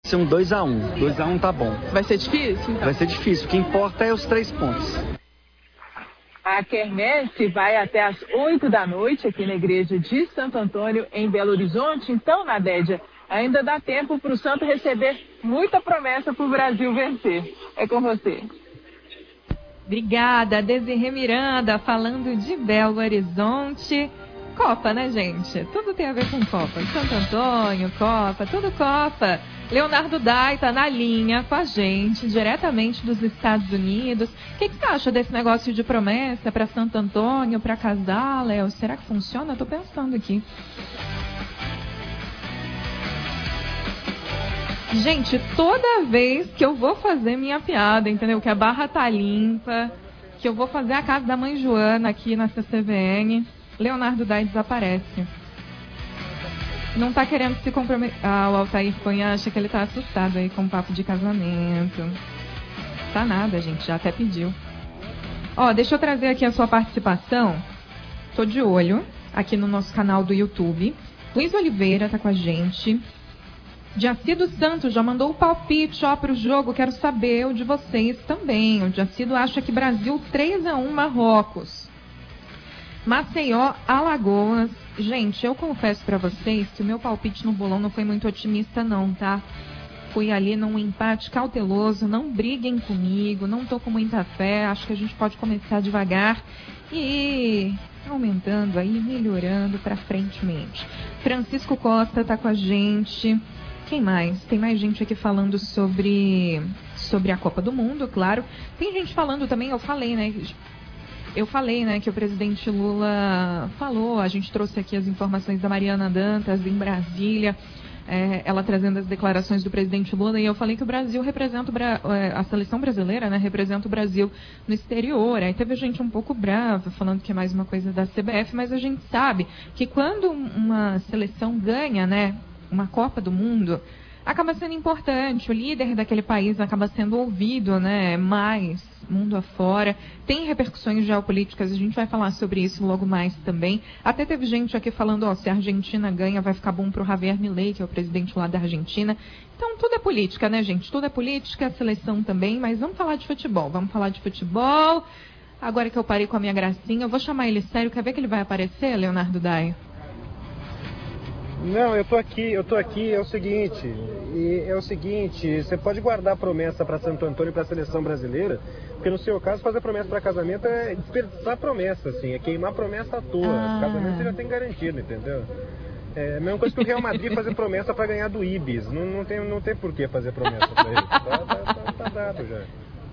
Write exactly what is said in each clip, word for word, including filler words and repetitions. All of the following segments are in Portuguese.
Ser um dois a um. dois a um tá bom. Vai ser difícil? Então. Vai ser difícil. O que importa é os três pontos. A quermesse vai até às oito da noite aqui na igreja de Santo Antônio, em Belo Horizonte. Então, Nadédia, ainda dá tempo para o santo receber muita promessa para o Brasil vencer. É com você. Obrigada, Desirê Miranda, falando de Belo Horizonte. Copa, né, gente? Tudo tem a ver com Copa. Santo Antônio, Copa, tudo Copa. Leonardo Dai tá na linha com a gente, diretamente dos Estados Unidos. O que, que você acha desse negócio de promessa para Santo Antônio, para casar, Léo? Será que funciona? Eu tô pensando aqui. Gente, toda vez que eu vou fazer minha piada, entendeu? Que a barra tá limpa, que eu vou fazer a casa da mãe Joana aqui na C C V N, Leonardo Dai desaparece. Não tá querendo se comprometer. Ah, o Altair Cunha acha que ele tá assustado aí com o papo de casamento. Tá nada, gente, já até pediu. Ó, deixa eu trazer aqui a sua participação. Tô de olho aqui no nosso canal do YouTube. Luiz Oliveira tá com a gente. Jacido Santos já mandou o palpite, ó, pro jogo. Quero saber o de vocês também. O Jacido acha que Brasil três a um Marrocos. Maceió, Alagoas. Gente, eu confesso pra vocês que o meu palpite no bolão não foi muito otimista não, tá? Fui ali num empate cauteloso, não briguem comigo, não tô com muita fé, acho que a gente pode começar devagar e ir aumentando aí, melhorando pra frentemente. Francisco Costa tá com a gente. Quem mais? Tem mais gente aqui falando sobre, sobre a Copa do Mundo, claro. Tem gente falando também, eu falei, né? Eu falei, né, que o presidente Lula falou, a gente trouxe aqui as informações da Mariana Dantas em Brasília, é, ela trazendo as declarações do presidente Lula, e eu falei que o Brasil representa, o Bra... a seleção brasileira, né, representa o Brasil no exterior. Aí teve gente um pouco brava, falando que é mais uma coisa da C B F, mas a gente sabe que quando uma seleção ganha, né, uma Copa do Mundo, acaba sendo importante, o líder daquele país acaba sendo ouvido, né, mais mundo afora, tem repercussões geopolíticas, a gente vai falar sobre isso logo mais também. Até teve gente aqui falando, ó, se a Argentina ganha vai ficar bom pro Javier Milei, que é o presidente lá da Argentina. Então tudo é política, né, gente? Tudo é política, a seleção também, mas vamos falar de futebol, vamos falar de futebol. Agora que eu parei com a minha gracinha, eu vou chamar ele sério, quer ver que ele vai aparecer, Leonardo Dai? Não, eu tô aqui, eu tô aqui, é o seguinte, e é o seguinte, você pode guardar a promessa para Santo Antônio e para a seleção brasileira, porque no seu caso fazer promessa para casamento é desperdiçar promessa, assim, é queimar promessa à toa. Ah. Casamento você já tem garantido, entendeu? É a mesma coisa que o Real Madrid fazer promessa para ganhar do Ibis, não, não tem, não tem por que fazer promessa para ele, tá, tá, tá, tá dado já.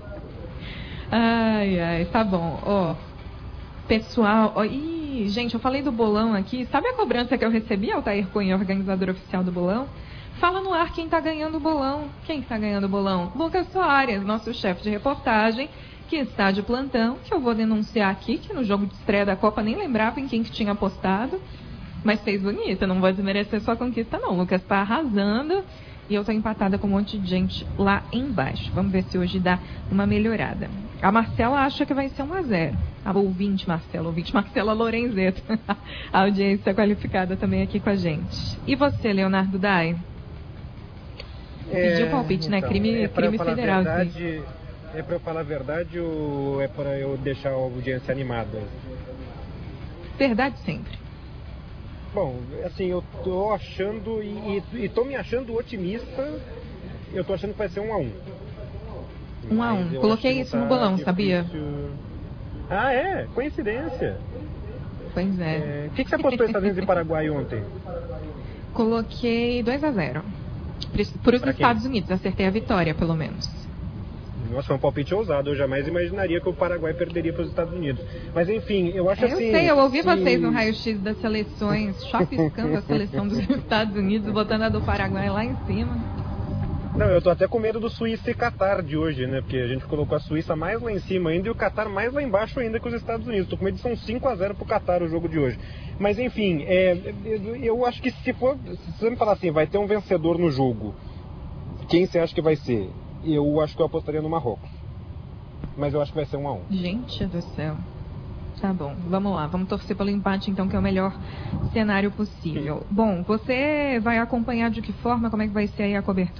Ai, ai, tá bom, ó, pessoal, ó, ih, gente, eu falei do bolão aqui. Sabe a cobrança que eu recebi, Altair Cunha, organizador oficial do bolão? Fala no ar quem tá ganhando o bolão. Quem tá ganhando o bolão? Lucas Soares, nosso chefe de reportagem, que está de plantão, que eu vou denunciar aqui, que no jogo de estreia da Copa nem lembrava em quem que tinha apostado, mas fez bonito, não vou desmerecer sua conquista não. O Lucas tá arrasando e eu tô empatada com um monte de gente lá embaixo. Vamos ver se hoje dá uma melhorada. A Marcela acha que vai ser um a zero. A ouvinte Marcela, ouvinte Marcela Lorenzeto. A audiência qualificada também aqui com a gente. E você, Leonardo Dai? É, pediu palpite, então, né? Crime, é crime federal. Verdade, é pra eu falar a verdade ou é pra eu deixar a audiência animada? Verdade sempre. Bom, assim, eu tô achando e, e, e tô me achando otimista. Eu tô achando que vai ser um a um. Um a um. Coloquei isso tá no bolão, difícil. Sabia? Ah, é? Coincidência. Pois é. é... O que, que você apostou Estados Unidos e Paraguai ontem? Coloquei dois a zero. Para os Estados Unidos, acertei a vitória, pelo menos. Nossa, foi um palpite ousado. Eu jamais imaginaria que o Paraguai perderia para os Estados Unidos. Mas enfim, eu acho é, eu assim... Eu sei, eu ouvi se... vocês no raio-x das seleções, chapiscando a seleção dos Estados Unidos, botando a do Paraguai lá em cima. Não, eu tô até com medo do Suíça e Catar de hoje, né? Porque a gente colocou a Suíça mais lá em cima ainda e o Catar mais lá embaixo ainda que os Estados Unidos. Tô com medo de são cinco a zero pro Catar o jogo de hoje. Mas enfim, é, eu acho que se for... Se você me falar assim, vai ter um vencedor no jogo, quem você acha que vai ser? Eu acho que eu apostaria no Marrocos. Mas eu acho que vai ser um a um. Gente do céu. Tá bom, vamos lá. Vamos torcer pelo empate, então, que é o melhor cenário possível. Bom, você vai acompanhar de que forma? Como é que vai ser aí a cobertura?